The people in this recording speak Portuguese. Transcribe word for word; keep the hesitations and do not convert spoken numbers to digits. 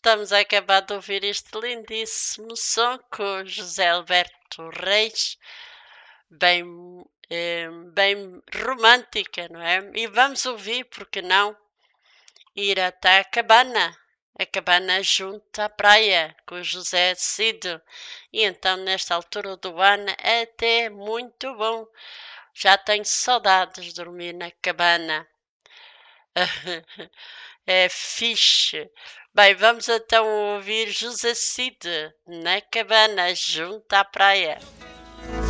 Estamos a acabar de ouvir este lindíssimo som com José Alberto Reis, bem, eh, bem romântica, não é? E vamos ouvir, porque não, ir até a cabana, a cabana junto à praia, com o José Cid. E então, nesta altura do ano, é até muito bom. Já tenho saudades de dormir na cabana. É fixe. Bem, vamos então ouvir José Cid na cabana junto à praia.